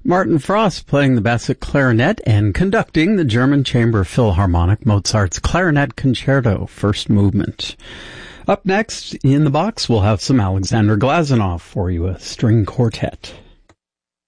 Martin Frost playing the Bassett clarinet and conducting the German Chamber Philharmonic Mozart's Clarinet Concerto, First Movement. Up next, in the box, we'll have some Alexander Glazunov for you, a string quartet.